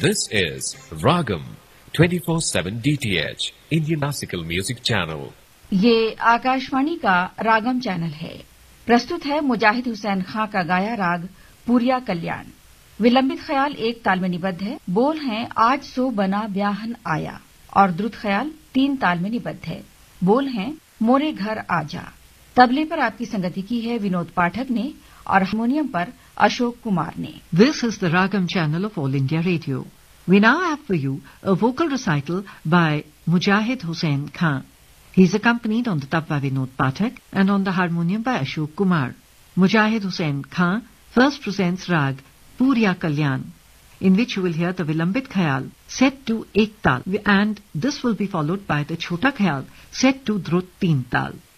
This is Ragam 24/7 DTH Indian Classical Music Channel. ये आकाशवाणी का रागम channel है। प्रस्तुत है मुजाहिद हुसैन खां का गाया राग पूरिया कल्याण। विलंबित ख्याल एक ताल में निबद्ध है। बोल हैं आज सो बना ब्याहन आया और द्रुत ख्याल 3 ताल में निबद्ध है। बोल हैं मोरे घर आजा। तबले पर आपकी संगति की है विनोद पाठक ने और हारमोनियम पर अशोक कुमार ने। This is the Ragam channel of All India Radio. We now have for you a vocal recital by Mujahid Hussain Khan. He is accompanied on the tabla by Vinod Pathak and on the harmonium by Ashok Kumar. Mujahid Hussain Khan first presents Rag Puriya Kalyan, in which you will hear the Vilambit Khayal set to Ek Tal, and this will be followed by the Chhota Khayal set to Drut 3 Tal.